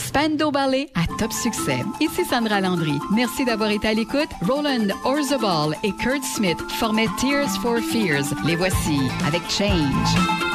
Spandau Ballet à top succès. Ici Sandra Landry. Merci d'avoir été à l'écoute. Roland Orzabal et Kurt Smith formaient Tears for Fears. Les voici avec Change.